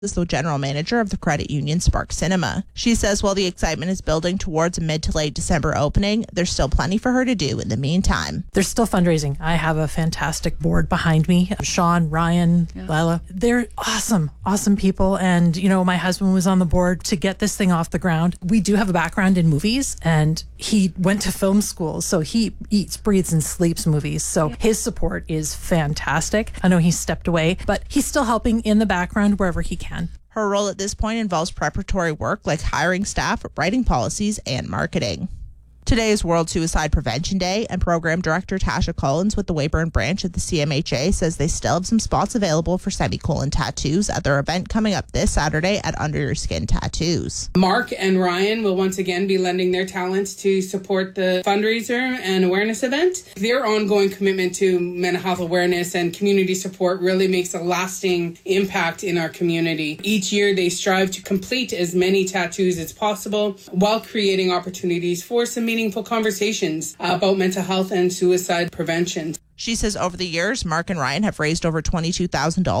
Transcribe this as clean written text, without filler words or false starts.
is the general manager of the credit union Spark Cinema. She says while the excitement is building towards a mid to late December opening, there's still plenty for her to do in the meantime. There's still fundraising. I have a fantastic board behind me. Sean, Ryan, Lila. They're awesome people. And, my husband was on the board to get this thing off the ground. We do have a background in movies, and he went to film school. So he eats, breathes, and sleeps movies. So his support is fantastic. I know he stepped away, but he's still helping in the background wherever he can. Her role at this point involves preparatory work like hiring staff, writing policies, and marketing. Today is World Suicide Prevention Day, and Program Director Tasha Collins with the Weyburn branch of the CMHA says they still have some spots available for semicolon tattoos at their event coming up this Saturday at Under Your Skin Tattoos. Mark and Ryan will once again be lending their talents to support the fundraiser and awareness event. Their ongoing commitment to mental health awareness and community support really makes a lasting impact in our community. Each year they strive to complete as many tattoos as possible while creating opportunities for some meaningful conversations about mental health and suicide prevention. She says over the years, Mark and Ryan have raised over $22,000